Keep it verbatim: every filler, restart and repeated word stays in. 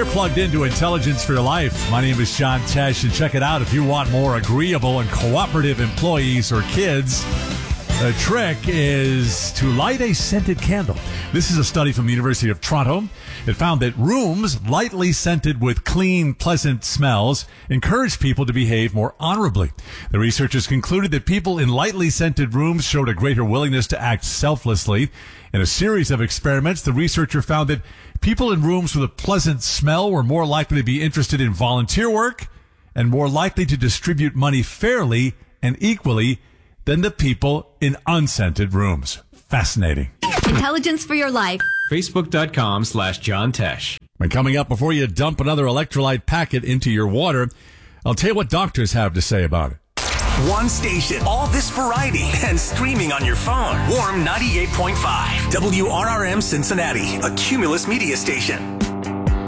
You're plugged into Intelligence for Your Life. My name is John Tesh, and check it out if you want more agreeable and cooperative employees or kids. The trick is to light a scented candle. This is a study from the University of Toronto. It found that rooms lightly scented with clean, pleasant smells encourage people to behave more honorably. The researchers concluded that people in lightly scented rooms showed a greater willingness to act selflessly. In a series of experiments, the researcher found that people in rooms with a pleasant smell were more likely to be interested in volunteer work and more likely to distribute money fairly and equally than the people in unscented rooms. Fascinating. Intelligence for Your Life. Facebook.com slash John Tesh. And coming up, before you dump another electrolyte packet into your water, I'll tell you what doctors have to say about it. One station, all this variety, and streaming on your phone. Warm ninety-eight point five. W R R M Cincinnati, a Cumulus media station.